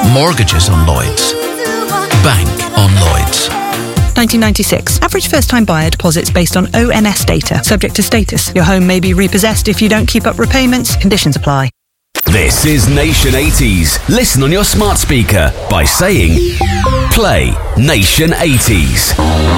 Mortgages on Lloyds. Bank on Lloyds. 1996. Average first-time buyer deposits based on ONS data. Subject to status. Your home may be repossessed if you don't keep up repayments. Conditions apply. This is Nation 80s. Listen on your smart speaker by saying, play Nation 80s.